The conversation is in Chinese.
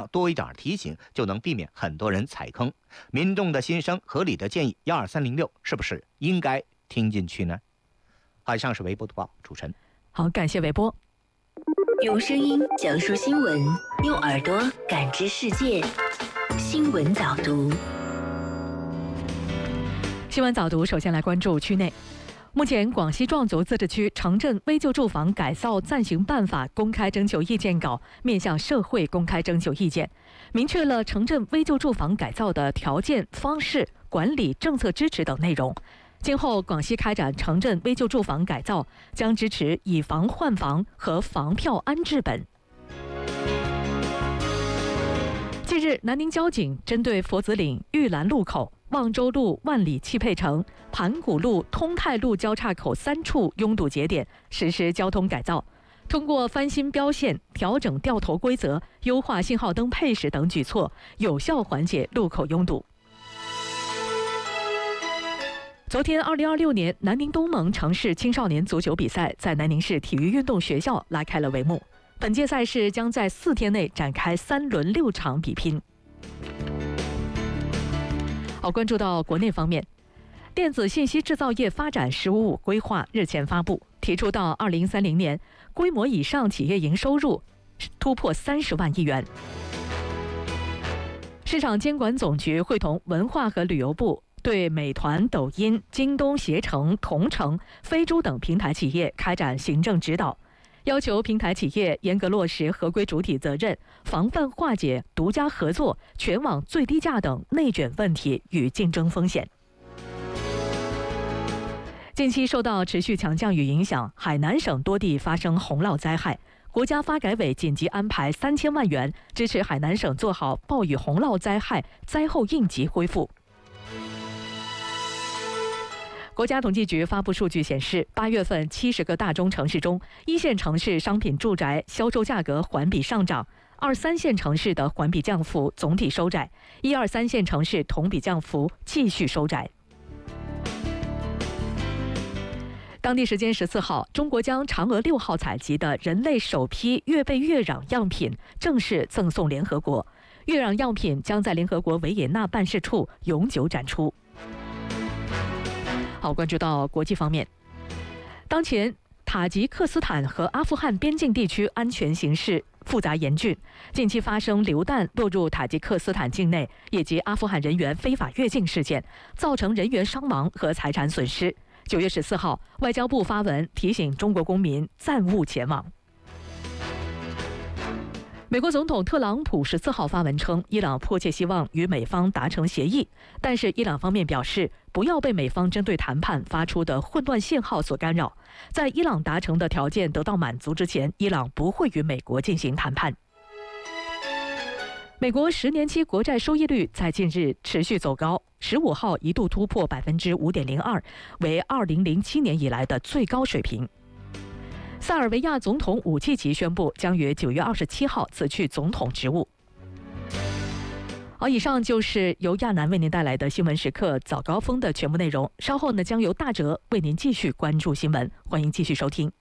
多一点提醒，就能避免很多人踩坑。民众的心声、合理的建议12306，是不是应该听进去呢？好，以上是微博读报，主持人。 好，感谢微波。 用声音讲述新闻，用耳朵感知世界。新闻早读。 新闻早读，首先来关注区内。目前，广西壮族自治区城镇危旧住房改造暂行办法公开征求意见稿面向社会公开征求意见，明确了城镇危旧住房改造的条件、方式、管理、政策支持等内容。今后，广西开展城镇危旧住房改造，将支持以房换房和房票安置本。近日，南宁交警针对佛子岭玉兰路口、望州路万里汽配城、盘古路通泰路交叉口3处拥堵节点实施交通改造，通过翻新标线、调整掉头规则、优化信号灯配饰等举措，有效缓解路口拥堵。昨天，2026年南宁东盟城市青少年足球比赛在南宁市体育运动学校拉开了帷幕。本届赛事将在4天内展开3轮6场比拼。好，关注到国内方面，电子信息制造业发展“十五五”规划日前发布，提出到2030年，规模以上企业营收入突破30万亿元。市场监管总局会同文化和旅游部，对美团、抖音、京东、携程、同城、飞猪等平台企业开展行政指导，要求平台企业严格落实合规主体责任，防范化解独家合作、全网最低价等内卷问题与竞争风险。近期受到持续强降雨影响，海南省多地发生洪涝灾害，国家发改委紧急安排3000万元支持海南省做好暴雨洪涝灾害灾后应急恢复。国家统计局发布数据显示，8月份70个大中城市中，1线城市商品住宅销售价格环比上涨，2、3线城市的环比降幅总体收窄，1、2、3线城市同比降幅继续收窄。当地时间14号，中国将嫦娥6号采集的人类首批月背月壤样品正式赠送联合国，月壤样品将在联合国维也纳办事处永久展出。好，关注到国际方面，当前塔吉克斯坦和阿富汗边境地区安全形势复杂严峻，近期发生流弹落入塔吉克斯坦境内以及阿富汗人员非法越境事件，造成人员伤亡和财产损失。9月14号，外交部发文提醒中国公民暂勿前往。美国总统特朗普14号发文称，伊朗迫切希望与美方达成协议，但是伊朗方面表示，不要被美方针对谈判发出的混乱信号所干扰。在伊朗达成的条件得到满足之前，伊朗不会与美国进行谈判。美国10年期国债收益率在近日持续走高，15号一度突破5.02%，为2007年以来的最高水平。塞尔维亚总统武契奇宣布将于9月27号辞去总统职务。好，以上就是由亚楠为您带来的新闻时刻早高峰的全部内容。稍后呢，将由大哲为您继续关注新闻，欢迎继续收听。